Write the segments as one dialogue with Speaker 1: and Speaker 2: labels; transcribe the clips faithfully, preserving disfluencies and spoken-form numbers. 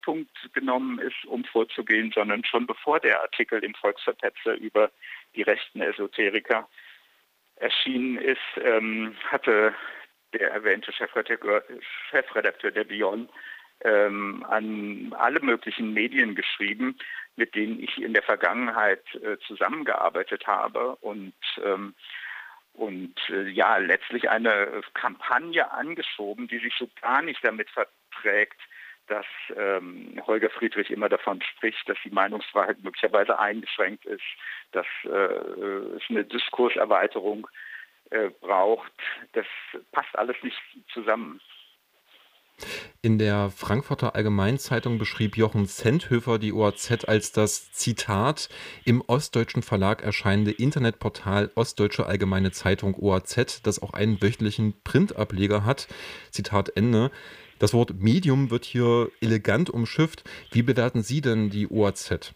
Speaker 1: Punkt genommen ist, um vorzugehen, sondern schon bevor der Artikel im Volksverpetzer über die rechten Esoteriker erschienen ist, ähm, hatte der erwähnte Chefredakteur, Chefredakteur der Bion ähm, an alle möglichen Medien geschrieben, mit denen ich in der Vergangenheit äh, zusammengearbeitet habe und ähm, und äh, ja, letztlich eine Kampagne angeschoben, die sich so gar nicht damit verträgt, dass ähm, Holger Friedrich immer davon spricht, dass die Meinungsfreiheit möglicherweise eingeschränkt ist, dass äh, es eine Diskurserweiterung äh, braucht. Das passt alles nicht zusammen.
Speaker 2: In der Frankfurter Allgemeinzeitung beschrieb Jochen Sendhöfer die O A Z als das, Zitat, im ostdeutschen Verlag erscheinende Internetportal Ostdeutsche Allgemeine Zeitung O A Z, das auch einen wöchentlichen Printableger hat. Zitat Ende. Das Wort Medium wird hier elegant umschifft. Wie bewerten Sie denn die O A Z?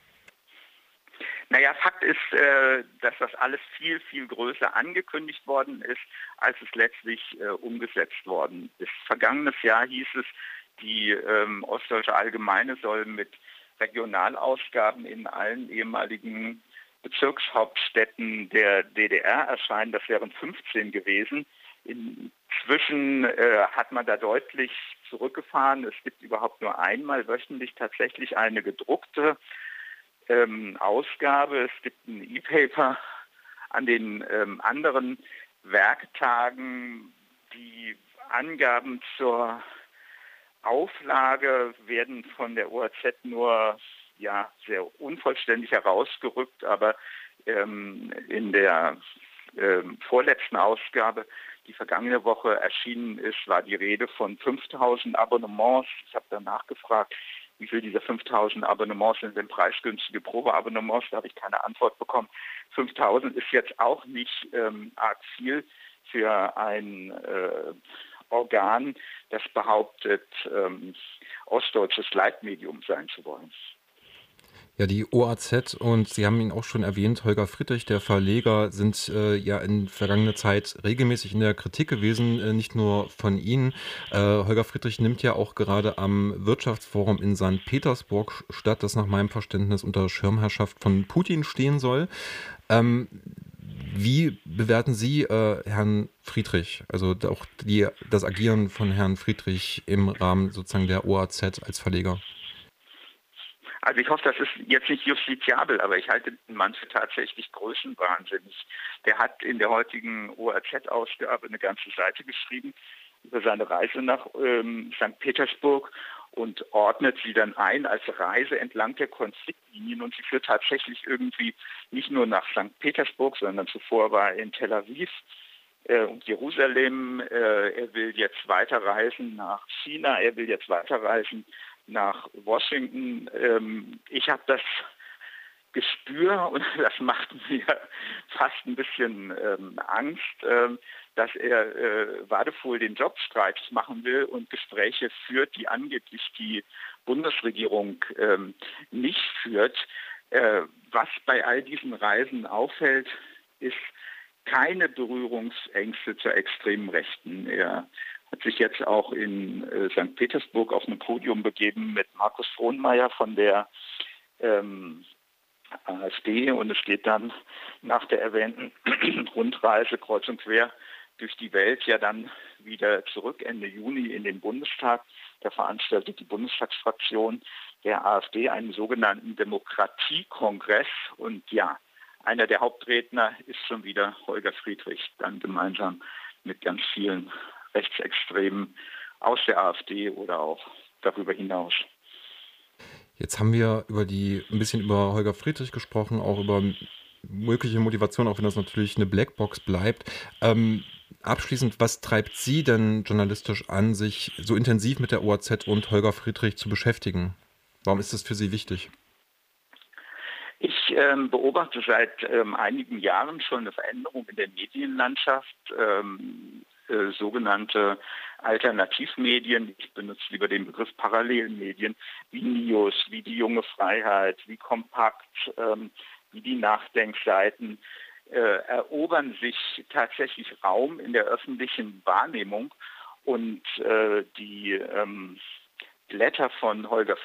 Speaker 1: Naja, Fakt ist, äh, dass das alles viel, viel größer angekündigt worden ist, als es letztlich äh, umgesetzt worden ist. Vergangenes Jahr hieß es, die ähm, Ostdeutsche Allgemeine soll mit Regionalausgaben in allen ehemaligen Bezirkshauptstädten der D D R erscheinen. Das wären fünfzehn gewesen. Inzwischen äh, hat man da deutlich zurückgefahren. Es gibt überhaupt nur einmal wöchentlich tatsächlich eine gedruckte Ähm, Ausgabe. Es gibt ein E-Paper an den ähm, anderen Werktagen. Die Angaben zur Auflage werden von der O A Z nur ja, sehr unvollständig herausgerückt, aber ähm, in der ähm, vorletzten Ausgabe, die vergangene Woche erschienen ist, war die Rede von fünftausend Abonnements. Ich habe danach gefragt, wie viel dieser fünftausend Abonnements sind denn preisgünstige Probeabonnements? Da habe ich keine Antwort bekommen. fünftausend ist jetzt auch nicht ähm, arg viel für ein äh, Organ, das behauptet, ähm, ostdeutsches Leitmedium sein zu wollen.
Speaker 2: Ja, die O A Z und Sie haben ihn auch schon erwähnt, Holger Friedrich, der Verleger, sind äh, ja in vergangener Zeit regelmäßig in der Kritik gewesen, äh, nicht nur von Ihnen. Äh, Holger Friedrich nimmt ja auch gerade am Wirtschaftsforum in Sankt Petersburg statt, das nach meinem Verständnis unter Schirmherrschaft von Putin stehen soll. Ähm, wie bewerten Sie äh, Herrn Friedrich, also auch die, das Agieren von Herrn Friedrich im Rahmen sozusagen der O A Z als Verleger?
Speaker 1: Also ich hoffe, das ist jetzt nicht justiziabel, aber ich halte den Mann für tatsächlich größenwahnsinnig. Der hat in der heutigen O A Z-Ausgabe eine ganze Seite geschrieben über seine Reise nach ähm, Sankt Petersburg und ordnet sie dann ein als Reise entlang der Konfliktlinien. Und sie führt tatsächlich irgendwie nicht nur nach Sankt Petersburg, sondern zuvor war er in Tel Aviv äh, und Jerusalem. Äh, er will jetzt weiterreisen nach China, er will jetzt weiterreisen nach Washington. Ähm, ich habe das Gespür, und das macht mir fast ein bisschen ähm, Angst, ähm, dass er äh, Wadefuhl den Job streitig machen will und Gespräche führt, die angeblich die Bundesregierung ähm, nicht führt. Äh, was bei all diesen Reisen auffällt, ist keine Berührungsängste zur extremen Rechten. Er hat sich jetzt auch in äh, Sankt Petersburg auf ein Podium begeben mit Markus Frohnmayer von der ähm, AfD, und es geht dann nach der erwähnten Rundreise kreuz und quer durch die Welt ja dann wieder zurück Ende Juni in den Bundestag. Da veranstaltet die Bundestagsfraktion der AfD einen sogenannten Demokratiekongress, und ja, einer der Hauptredner ist schon wieder Holger Friedrich, dann gemeinsam mit ganz vielen Rechtsextremen aus der AfD oder auch darüber hinaus.
Speaker 2: Jetzt haben wir über die ein bisschen über Holger Friedrich gesprochen, auch über mögliche Motivation, auch wenn das natürlich eine Blackbox bleibt. Ähm, abschließend, was treibt Sie denn journalistisch an, sich so intensiv mit der O A Z und Holger Friedrich zu beschäftigen? Warum ist das für Sie wichtig?
Speaker 1: Ich ähm, beobachte seit ähm, einigen Jahren schon eine Veränderung in der Medienlandschaft. Ähm, äh, sogenannte Alternativmedien, ich benutze lieber den Begriff Parallelmedien, wie Nios, wie die Junge Freiheit, wie Kompakt, ähm, wie die Nachdenkseiten, äh, erobern sich tatsächlich Raum in der öffentlichen Wahrnehmung, und äh, die ähm, Blätter von Holger